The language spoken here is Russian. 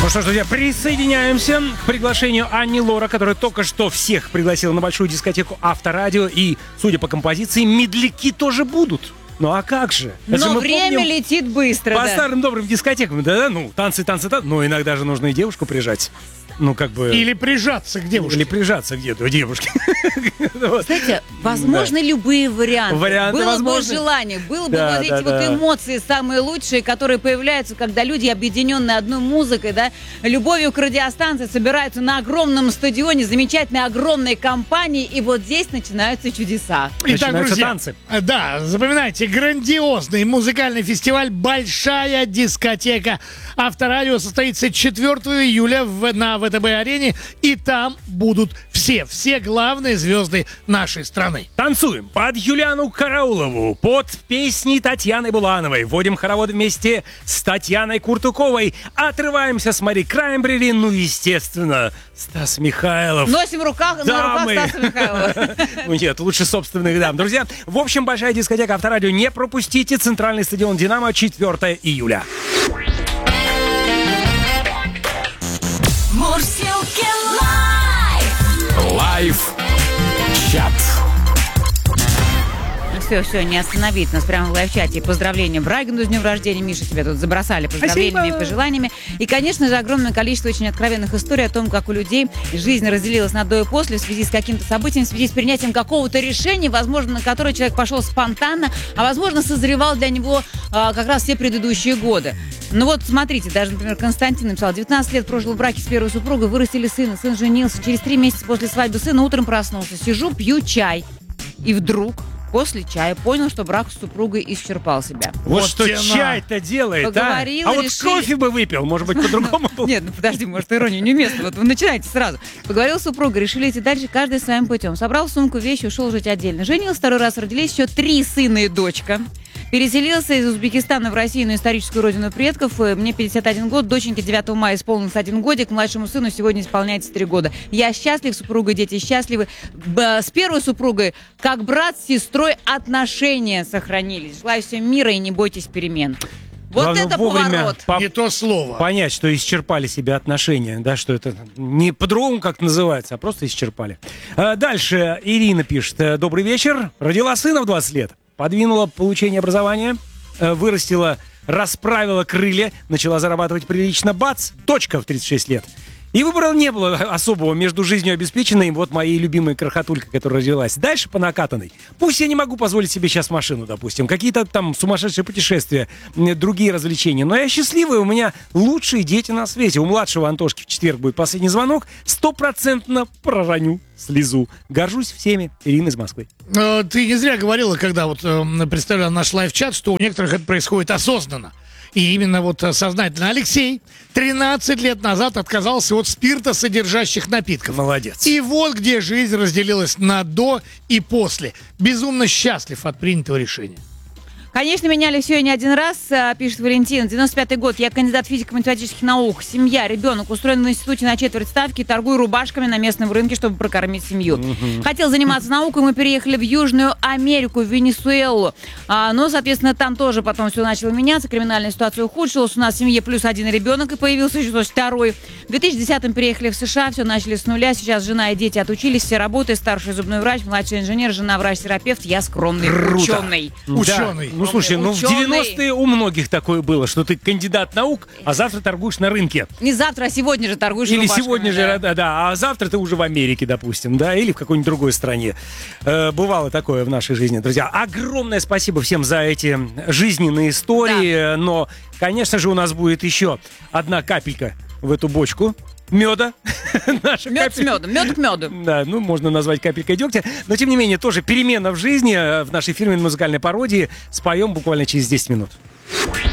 Ну что ж, друзья, присоединяемся к приглашению Ани Лорак, которая только что всех пригласила на большую дискотеку Авторадио. И, судя по композиции, медляки тоже будут. Ну а как же? Но время летит быстро, по старым добрым дискотекам, да, ну, танцы, но иногда же нужно и девушку прижать. Ну, как бы... Или прижаться к девушке. Или прижаться к девушке. Знаете, возможны любые варианты. Варианты было возможны. бы желание, было бы вот эти вот эмоции самые лучшие, которые появляются, когда люди, объединенные одной музыкой, да, любовью к радиостанции, собираются на огромном стадионе, замечательной огромной компании, и вот здесь начинаются чудеса. Итак, друзья, танцы. Да, запоминайте, грандиозный музыкальный фестиваль «Большая дискотека Авторадио» состоится 4 июля на ВТБ-арене, и там будут все главные звезды нашей страны. Танцуем под Юлиану Караулову, под песни Татьяны Булановой. Вводим хоровод вместе с Татьяной Куртуковой. Отрываемся с Мари Краймбрери, ну, естественно, Стас Михайлов. Носим на руках Стаса Михайлова. Ну нет, лучше собственных дам. Друзья, в общем, большая дискотека Авторадио. Не пропустите. Центральный стадион «Динамо», 4 июля. Мурзилки лайв! Лайв-чат. Все, не остановить нас прямо в лайв-чате. Поздравления Брагину с днем рождения. Миша, тебя тут забросали поздравлениями и пожеланиями. И, конечно же, огромное количество очень откровенных историй о том, как у людей жизнь разделилась на до и после в связи с каким-то событием, в связи с принятием какого-то решения, возможно, на которое человек пошел спонтанно, а, возможно, созревал для него как раз все предыдущие годы. Ну вот, смотрите, даже, например, Константин написал: 19 лет прожил в браке с первой супругой, вырастили сына, сын женился. Через 3 месяца после свадьбы сына утром проснулся. Сижу, пью чай. И вдруг... После чая понял, что брак с супругой исчерпал себя. Вот что чай-то делает, поговорил, а вот решили... кофе бы выпил, может быть, по-другому было. Нет, ну подожди, может, ирония неуместна. Вот вы начинаете сразу. Поговорил с супругой, решили идти дальше, каждый своим путем. Собрал сумку, вещи, ушел жить отдельно. Женился, 2 раз, родились еще 3 сына и дочка. Переселился из Узбекистана в Россию, на историческую родину предков. Мне 51 год, доченьке 9 мая исполнился 1 годик, младшему сыну сегодня исполняется 3 года. Я счастлив, супруга и дети счастливы. С первой супругой, как брат с сестрой, отношения сохранились. Желаю всем мира и не бойтесь перемен. Вот главное, это поворот. Не то слово. Понять, что исчерпали себе отношения, да, что это не по-другому как называется, а просто исчерпали. Дальше Ирина пишет: добрый вечер, родила сына в 20 лет. Подвинула получение образования, вырастила, расправила крылья, начала зарабатывать прилично. Бац, дочка в 36 лет. И выбора не было особого между жизнью обеспеченной и вот моей любимой крохотулькой, которая родилась. Дальше по накатанной. Пусть я не могу позволить себе сейчас машину, допустим, какие-то там сумасшедшие путешествия, другие развлечения. Но я счастливый, у меня лучшие дети на свете. У младшего Антошки в четверг будет последний звонок. 100% пророню слезу. Горжусь всеми. Ирина из Москвы. Ты не зря говорила, когда вот представлял наш лайв-чат, что у некоторых это происходит осознанно. И именно вот сознательно. Алексей 13 лет назад отказался от спиртосодержащих напитков. Молодец. И вот где жизнь разделилась на до и после. Безумно счастлив от принятого решения. Конечно, меняли все и не один раз, пишет Валентин. 95-й год. Я кандидат физико-математических наук. Семья, ребенок. Устроен в институте на четверть ставки. Торгую рубашками на местном рынке, чтобы прокормить семью. Хотел заниматься наукой. Мы переехали в Южную Америку, в Венесуэлу. Но, соответственно, там тоже потом все начало меняться. Криминальная ситуация ухудшилась. У нас в семье плюс 1 ребенок. И появился еще второй. В 2010-м переехали в США. Все начали с нуля. Сейчас жена и дети отучились. Все работают. Старший зубной врач, младший инженер, жена врач-терапевт. Я скромный ученый. Ученый. Ну, слушай, в 90-е у многих такое было, что ты кандидат наук, а завтра торгуешь на рынке. Не завтра, а сегодня же торгуешь или рубашками. Или сегодня же, да, а завтра ты уже в Америке, допустим, да, или в какой-нибудь другой стране. Бывало такое в нашей жизни, друзья. Огромное спасибо всем за эти жизненные истории, да. Но, конечно же, у нас будет еще одна капелька в эту бочку меда. Мед с медом, мед к меду. Да, ну, можно назвать капелькой дегтя. Но, тем не менее, тоже перемена в жизни в нашей фирменной музыкальной пародии. Споем буквально через 10 минут.